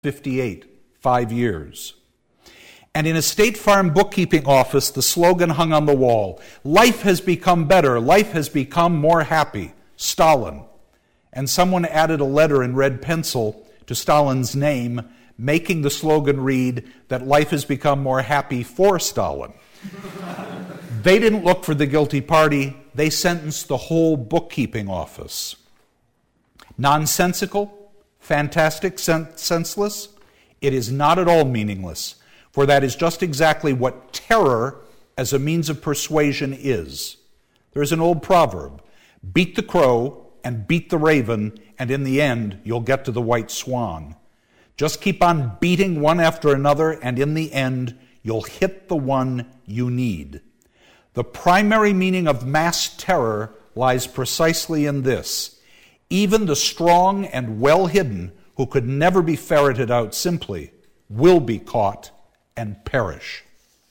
58, 5 years. And in a State Farm bookkeeping office, the slogan hung on the wall, "Life has become better, life has become more happy, Stalin." And someone added a letter in red pencil to Stalin's name, making the slogan read that life has become more happy for Stalin. They didn't look for the guilty party, they sentenced the whole bookkeeping office. Nonsensical, fantastic, senseless? It is not at all meaningless, for that is just exactly what terror as a means of persuasion is. There is an old proverb, beat the crow and beat the raven, and in the end you'll get to the white swan. Just keep on beating one after another, and in the end you'll hit the one you need. The primary meaning of mass terror lies precisely in this. Even the strong and well-hidden, who could never be ferreted out simply, will be caught and perish.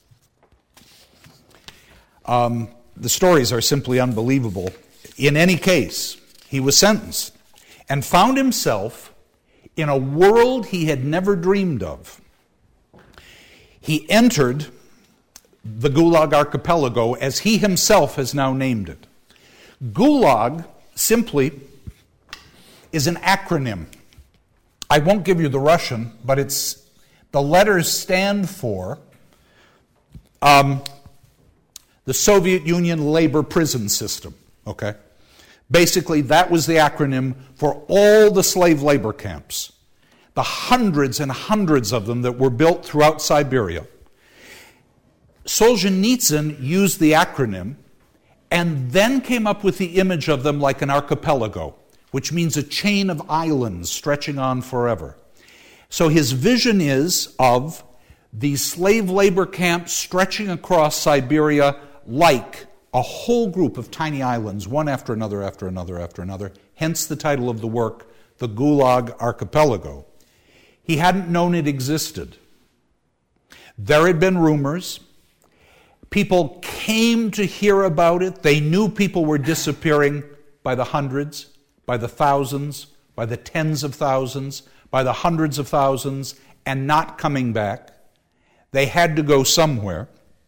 The stories are simply unbelievable. In any case, he was sentenced and found himself in a world he had never dreamed of. He entered the Gulag Archipelago, as he himself has now named it. Gulag simply is an acronym. I won't give you the Russian, but the letters stand for the Soviet Union labor prison system. Okay? Basically, that was the acronym for all the slave labor camps, the hundreds and hundreds of them that were built throughout Siberia. Solzhenitsyn used the acronym and then came up with the image of them like an archipelago, which means a chain of islands stretching on forever. So his vision is of these slave labor camps stretching across Siberia like a whole group of tiny islands, one after another, after another, after another, hence the title of the work, The Gulag Archipelago. He hadn't known it existed. There had been rumors. People came to hear about it. They knew people were disappearing by the hundreds, by the thousands, by the tens of thousands, by the hundreds of thousands, and not coming back. They had to go somewhere.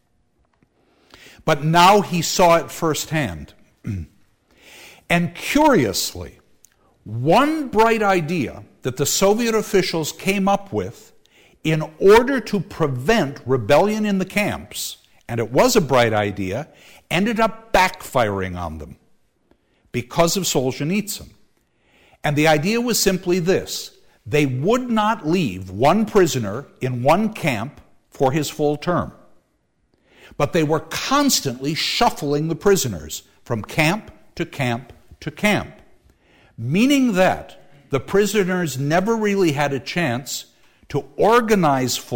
But now he saw it firsthand. And curiously, one bright idea that the Soviet officials came up with in order to prevent rebellion in the camps, and it was a bright idea, ended up backfiring on them because of Solzhenitsyn. And the idea was simply this: they would not leave one prisoner in one camp for his full term. But they were constantly shuffling the prisoners from camp to camp to camp, meaning that the prisoners never really had a chance to organize